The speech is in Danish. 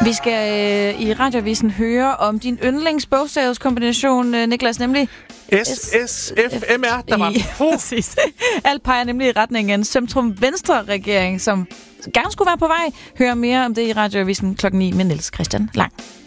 Vi skal i Radioavisen høre om din yndlingsbogstavskombination, Niklas, nemlig SSFMR, der var præcis. Alt peger nemlig i retning af en centrum-venstre-regering, som gerne skulle være på vej. Hør mere om det i Radioavisen 9:00 med Niels Christian Lang.